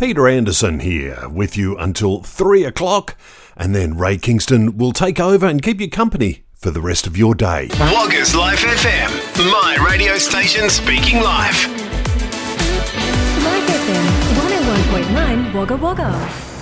Peter Anderson here with you until 3 o'clock, and then Ray Kingston will take over and keep you company for the rest of your day. Woggers Life FM, my radio station speaking live. Life FM 101.9 Wagga Wagga.